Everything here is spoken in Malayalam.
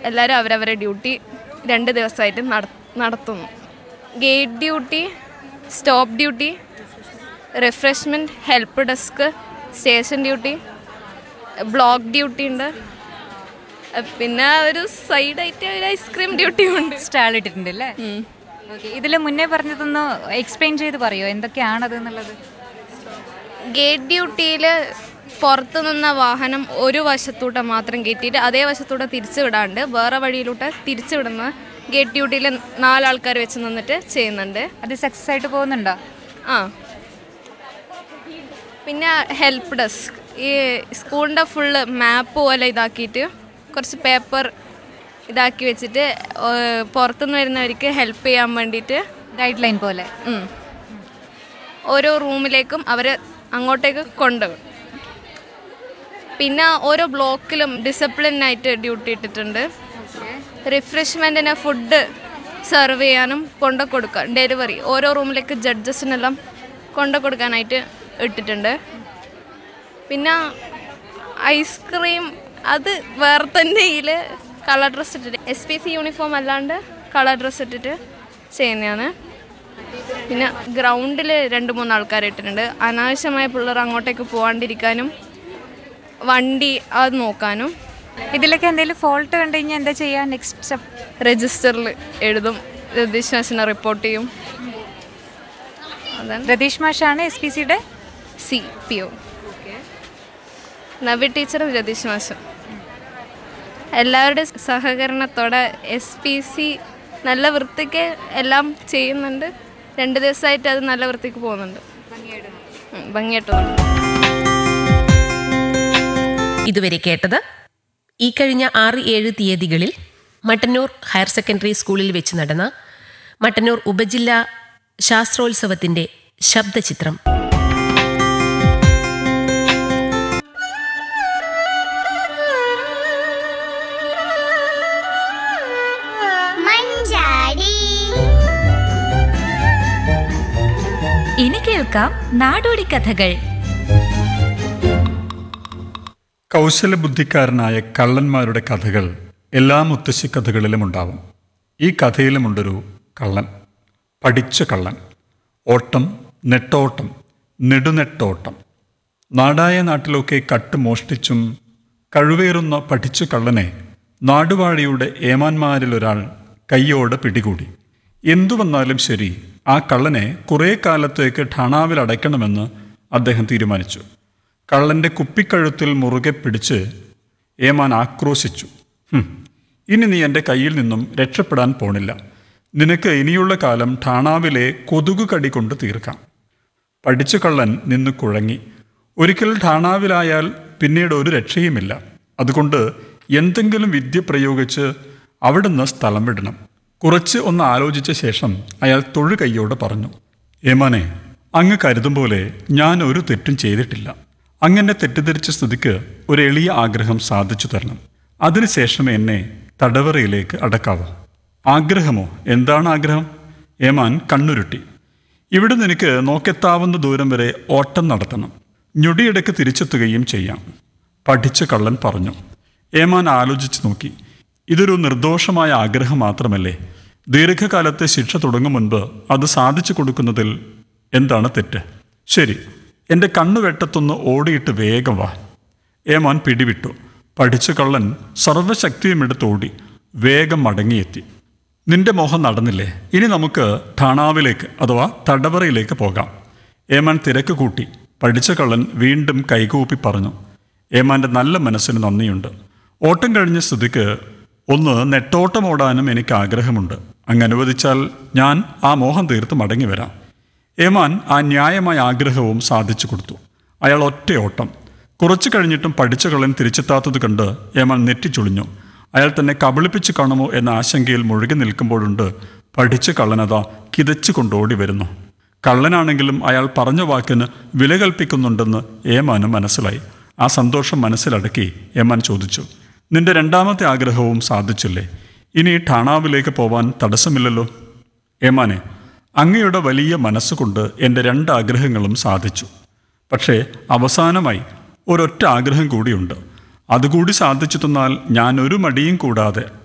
എല്ലാവരും അവരവരുടെ ഡ്യൂട്ടി 2 ദിവസമായിട്ട് നടത്തുന്നു. Gate duty, stop duty, refreshment, help desk, station duty, block duty ഉണ്ട്. പിന്നെ ഒരു സൈഡായിട്ട് ഒരു ഐസ്ക്രീം ഡ്യൂട്ടിയും ഉണ്ട്. സ്റ്റാൾ ഇട്ടിട്ടുണ്ട് അല്ലേ? ഓക്കെ. ഇതിൽ മുന്നേ പറഞ്ഞതൊന്ന് എക്സ്പ്ലെയിൻ ചെയ്ത് പറയുമോ എന്തൊക്കെയാണത് എന്നുള്ളത്? ഗേറ്റ് ഡ്യൂട്ടിയിൽ പുറത്തു നിന്ന വാഹനം ഒരു വശത്തൂടെ മാത്രം കയറ്റിയിട്ട് അതേ വശത്തൂടെ തിരിച്ചു വിടാണ്ട് വേറെ വഴിയിലൂടെ തിരിച്ചു വിടുന്ന ഗേറ്റ് ഡ്യൂട്ടിയിൽ 4 ആൾക്കാർ വെച്ച് നിന്നിട്ട് ചെയ്യുന്നുണ്ട്. അത് സക്സസ് ആയിട്ട് പോകുന്നുണ്ടോ? ആ. പിന്നെ ഹെൽപ്പ് ഡെസ്ക്, ഈ സ്കൂളിൻ്റെ ഫുള്ള് മാപ്പ് പോലെ ഇതാക്കിയിട്ട് കുറച്ച് പേപ്പർ ഇതാക്കി വെച്ചിട്ട് പുറത്തുനിന്ന് വരുന്നവർക്ക് ഹെൽപ്പ് ചെയ്യാൻ വേണ്ടിയിട്ട് ഗൈഡ് ലൈൻ പോലെ ഓരോ റൂമിലേക്കും അവർ അങ്ങോട്ടേക്ക് കൊണ്ടുപോകും. പിന്നെ ഓരോ ബ്ലോക്കിലും ഡിസിപ്ലിനായിട്ട് ഡ്യൂട്ടി ഇട്ടിട്ടുണ്ട്. റിഫ്രഷ്മെൻറ്റിന് ഫുഡ് സെർവ് ചെയ്യാനും കൊണ്ടു കൊടുക്കാൻ, ഡെലിവറി ഓരോ റൂമിലേക്ക് ജഡ്ജസിനെല്ലാം കൊണ്ടു കൊടുക്കാനായിട്ട് ഇട്ടിട്ടുണ്ട്. പിന്നെ ഐസ്ക്രീം അത് വേറെ തന്നെ കളർ ഡ്രസ്സ് ഇട്ടിട്ട് SPC യൂണിഫോം അല്ലാണ്ട് കളർ ഡ്രസ്സ് ഇട്ടിട്ട് ചെയ്യുന്നതാണ്. പിന്നെ ഗ്രൗണ്ടിൽ 2-3 ആൾക്കാർ ഇട്ടിട്ടുണ്ട്. അനാവശ്യമായ പിള്ളേർ അങ്ങോട്ടേക്ക് പോകാണ്ടിരിക്കാനും വണ്ടി അത് നോക്കാനും. ഇതിലൊക്കെ എന്തെങ്കിലും ഫോൾട്ട് കണ്ടു കഴിഞ്ഞാൽ എന്താ ചെയ്യുക? നെക്സ്റ്റ് സ്റ്റെപ്പ് രജിസ്റ്ററിൽ എഴുതും, രതീഷ് മാഷിനെ റിപ്പോർട്ട് ചെയ്യും. അതാണ്. രതീഷ് മാഷാണ് SPCയുടെ CPO. നവി ടീച്ചറും രതീഷ് മാഷും എല്ലാവരുടെ സഹകരണത്തോടെ SPC നല്ല വൃത്തിക്ക് എല്ലാം ചെയ്യുന്നുണ്ട്. 2 ദിവസമായിട്ട് അത് നല്ല വൃത്തിക്ക് പോകുന്നുണ്ട്, ഭംഗിയായിട്ട് പോകുന്നുണ്ട്. ഇതുവരെ കേട്ടത് ഈ കഴിഞ്ഞ 6-7 തീയതികളിൽ മട്ടന്നൂർ ഹയർ സെക്കൻഡറി സ്കൂളിൽ വെച്ച് നടന്ന മട്ടന്നൂർ ഉപജില്ലാ ശാസ്ത്രോത്സവത്തിൻ്റെ ശബ്ദചിത്രം. ഇനി കേൾക്കാം നാടോടി കഥകൾ. കൗശലബുദ്ധിക്കാരനായ കള്ളന്മാരുടെ കഥകൾ എല്ലാ മുത്തശ്ശി കഥകളിലും ഉണ്ടാവും. ഈ കഥയിലുമുണ്ടൊരു കള്ളൻ, പഠിച്ച കള്ളൻ. ഓട്ടം, നെട്ടോട്ടം, നെടുനെട്ടോട്ടം. നാടായ നാട്ടിലൊക്കെ കട്ട് മോഷ്ടിച്ചും കഴിവേറുന്ന പഠിച്ച കള്ളനെ നാടുവാഴിയുടെ ഏമാന്മാരിലൊരാൾ കയ്യോടെ പിടികൂടി. എന്തു വന്നാലും ശരി, ആ കള്ളനെ കുറേ കാലത്തേക്ക് ഠാണാവിൽ അടയ്ക്കണമെന്ന് അദ്ദേഹം തീരുമാനിച്ചു. കള്ളൻ്റെ കുപ്പിക്കഴുത്തിൽ മുറുകെ പിടിച്ച് ഏമാൻ ആക്രോശിച്ചു. ഇനി നീ എൻ്റെ കയ്യിൽ നിന്നും രക്ഷപ്പെടാൻ പോണില്ല. നിനക്ക് ഇനിയുള്ള കാലം ഠാണാവിലെ കൊതുകു കടി കൊണ്ട് തീർക്കാം. പഠിച്ച കള്ളൻ നിന്ന് കുഴങ്ങി. ഒരിക്കൽ ഠാണാവിലായാൽ പിന്നീട് ഒരു രക്ഷയുമില്ല. അതുകൊണ്ട് എന്തെങ്കിലും വിദ്യ പ്രയോഗിച്ച് അവിടുന്ന് സ്ഥലം വിടണം. കുറച്ച് ഒന്ന് ആലോചിച്ച ശേഷം അയാൾ തൊഴുകൈയോട് പറഞ്ഞു, ഏമാനെ, അങ്ങ് കരുതും പോലെ ഞാൻ ഒരു തെറ്റും ചെയ്തിട്ടില്ല. അങ്ങനെ തെറ്റിദ്ധരിച്ച സ്ഥിതിക്ക് ഒരു എളിയ ആഗ്രഹം സാധിച്ചു തരണം. അതിനുശേഷം എന്നെ തടവറയിലേക്ക് അടക്കാവോ? ആഗ്രഹമോ? എന്താണ് ആഗ്രഹം? ഏമാൻ കണ്ണുരുട്ടി. ഇവിടെ നിനക്ക് നോക്കെത്താവുന്ന ദൂരം വരെ ഓട്ടം നടത്തണം. ഞൊടിയിടയ്ക്ക് തിരിച്ചെത്തുകയും ചെയ്യാം. പഠിച്ച കള്ളൻ പറഞ്ഞു. ഏമാൻ ആലോചിച്ച് നോക്കി. ഇതൊരു നിർദോഷമായ ആഗ്രഹം മാത്രമല്ലേ? ദീർഘകാലത്തെ ശിക്ഷ തുടങ്ങും മുൻപ് അത് സാധിച്ചു കൊടുക്കുന്നതിൽ എന്താണ് തെറ്റ്? ശരി, എൻ്റെ കണ്ണുവെട്ടത്തൊന്ന് ഓടിയിട്ട് വേഗം വാ. ഏമാൻ പിടിവിട്ടു. പഠിച്ച കള്ളൻ സർവശക്തിയും എടുത്തോടി വേഗം മടങ്ങിയെത്തി. നിന്റെ മോഹം നടന്നില്ലേ? ഇനി നമുക്ക് ഠാണാവിലേക്ക് അഥവാ തടവറയിലേക്ക് പോകാം. ഏമാൻ തിരക്ക് കൂട്ടി. പഠിച്ച കള്ളൻ വീണ്ടും കൈകൂപ്പി പറഞ്ഞു, ഏമാൻ്റെ നല്ല മനസ്സിന് നന്ദിയുണ്ട്. ഓട്ടം കഴിഞ്ഞ സ്ഥിതിക്ക് ഒന്ന് നെട്ടോട്ടം ഓടാനും എനിക്ക് ആഗ്രഹമുണ്ട്. അങ്ങ് അനുവദിച്ചാൽ ഞാൻ ആ മോഹം തീർത്ത് മടങ്ങി വരാം. ഏമാൻ ആ ന്യായമായ ആഗ്രഹവും സാധിച്ചു കൊടുത്തു. അയാൾ ഒറ്റ ഓട്ടം. കുറച്ചു കഴിഞ്ഞിട്ടും പഠിച്ച കള്ളൻ തിരിച്ചെത്താത്തത് കണ്ട് ഏമാൻ നെറ്റിച്ചൊളിഞ്ഞു. അയാൾ തന്നെ കബളിപ്പിച്ച് കാണുമോ എന്ന ആശങ്കയിൽ മുഴുകി നിൽക്കുമ്പോഴുണ്ട് പഠിച്ച കള്ളനത കിതച്ചു കൊണ്ടോടി വരുന്നു. കള്ളനാണെങ്കിലും അയാൾ പറഞ്ഞ വാക്കിന് വില കൽപ്പിക്കുന്നുണ്ടെന്ന് ഏമാനും മനസ്സിലായി. ആ സന്തോഷം മനസ്സിലടക്കി ഏമാൻ ചോദിച്ചു, നിന്റെ രണ്ടാമത്തെ ആഗ്രഹവും സാധിച്ചില്ലേ? ഇനി ഠാണാവിലേക്ക് പോവാൻ തടസ്സമില്ലല്ലോ? ഏമാനെ, അങ്ങയുടെ വലിയ മനസ്സുകൊണ്ട് എൻ്റെ 2 ആഗ്രഹങ്ങളും സാധിച്ചു. പക്ഷേ അവസാനമായി ഒരൊറ്റ ആഗ്രഹം കൂടിയുണ്ട്. അതുകൂടി സാധിച്ചു തന്നാൽ ഞാൻ ഒരു മടിയും കൂടാതെ